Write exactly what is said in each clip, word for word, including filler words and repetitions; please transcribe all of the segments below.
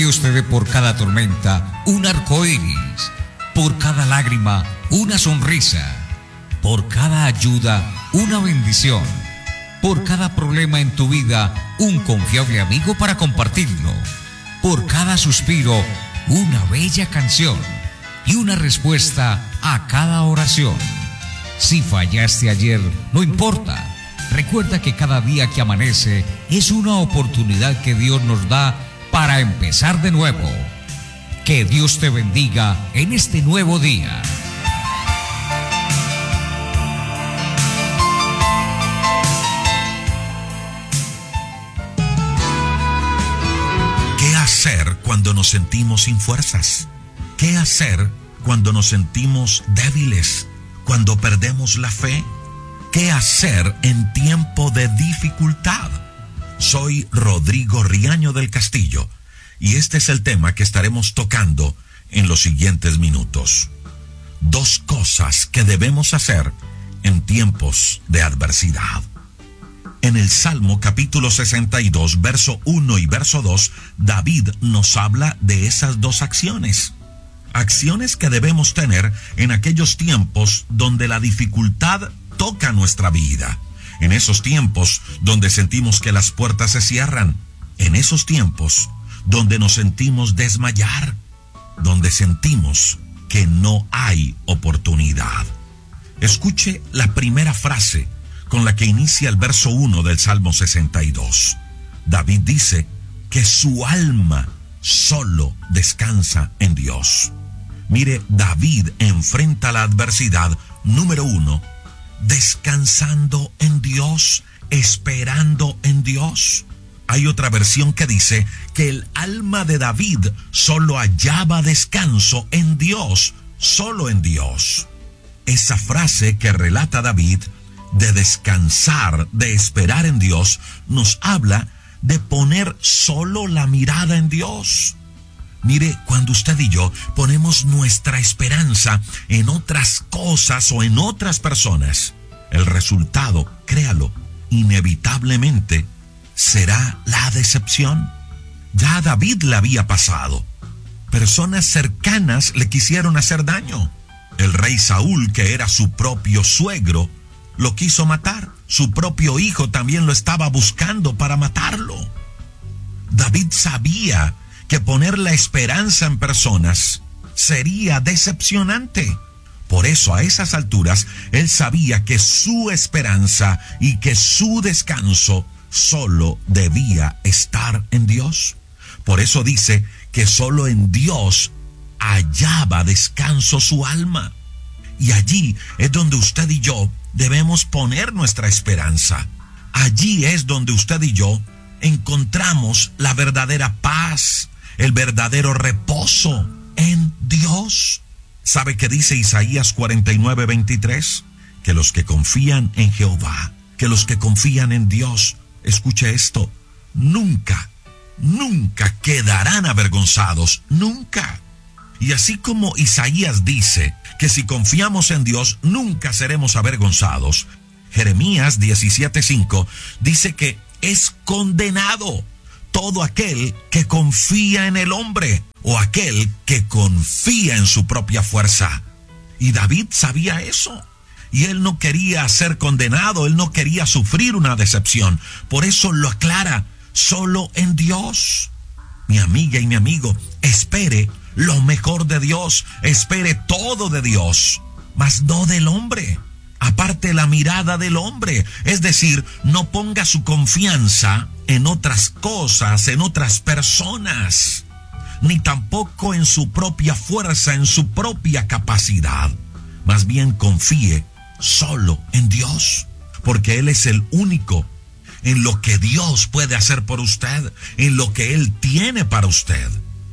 Dios te dé por cada tormenta un arco iris, por cada lágrima una sonrisa, por cada ayuda una bendición, por cada problema en tu vida un confiable amigo para compartirlo, por cada suspiro una bella canción y una respuesta a cada oración. Si fallaste ayer, no importa. Recuerda que cada día que amanece es una oportunidad que Dios nos da para empezar de nuevo. Que Dios te bendiga en este nuevo día. ¿Qué hacer cuando nos sentimos sin fuerzas? ¿Qué hacer cuando nos sentimos débiles? ¿Cuando perdemos la fe? ¿Qué hacer en tiempo de dificultad? Soy Rodrigo Riaño del Castillo y este es el tema que estaremos tocando en los siguientes minutos. Dos cosas que debemos hacer en tiempos de adversidad. En el Salmo capítulo sesenta y dos, verso uno y verso dos, David nos habla de esas dos acciones. Acciones que debemos tener en aquellos tiempos donde la dificultad toca nuestra vida. En esos tiempos donde sentimos que las puertas se cierran. En esos tiempos donde nos sentimos desmayar. Donde sentimos que no hay oportunidad. Escuche la primera frase con la que inicia el verso uno del Salmo sesenta y dos. David dice que su alma solo descansa en Dios. Mire, David enfrenta la adversidad, número uno, descansando en Dios, esperando en Dios. Hay otra versión que dice que el alma de David solo hallaba descanso en Dios, solo en Dios. Esa frase que relata David de descansar, de esperar en Dios, nos habla de poner solo la mirada en Dios. Mire, cuando usted y yo ponemos nuestra esperanza en otras cosas o en otras personas, el resultado, créalo, inevitablemente será la decepción. Ya a David le había pasado. Personas cercanas le quisieron hacer daño. El rey Saúl, que era su propio suegro, lo quiso matar. Su propio hijo también lo estaba buscando para matarlo. David sabía que poner la esperanza en personas sería decepcionante. Por eso, a esas alturas, él sabía que su esperanza y que su descanso solo debía estar en Dios. Por eso dice que solo en Dios hallaba descanso su alma. Y allí es donde usted y yo debemos poner nuestra esperanza. Allí es donde usted y yo encontramos la verdadera paz, el verdadero reposo en Dios. ¿Sabe qué dice Isaías cuarenta y nueve, veintitrés? Que los que confían en Jehová, que los que confían en Dios, escuche esto, nunca, nunca quedarán avergonzados, nunca. Y así como Isaías dice que si confiamos en Dios nunca seremos avergonzados, Jeremías diecisiete, cinco dice que es condenado todo aquel que confía en el hombre o aquel que confía en su propia fuerza. Y David sabía eso. Y él no quería ser condenado, él no quería sufrir una decepción. Por eso lo aclara, solo en Dios. Mi amiga y mi amigo, espere lo mejor de Dios, espere todo de Dios, mas no del hombre. Aparte la mirada del hombre, es decir, no ponga su confianza en otras cosas, en otras personas, ni tampoco en su propia fuerza, en su propia capacidad. Más bien confíe solo en Dios, porque Él es el único en lo que Dios puede hacer por usted, en lo que Él tiene para usted.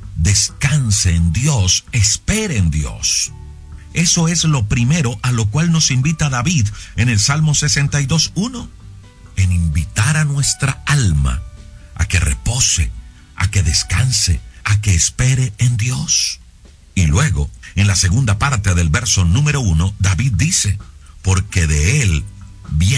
Descanse en Dios, espere en Dios. Eso es lo primero a lo cual nos invita David en el Salmo sesenta y dos, uno, en invitar a nuestra alma a que repose, a que descanse, a que espere en Dios. Y luego, en la segunda parte del verso número uno, David dice, porque de Él viene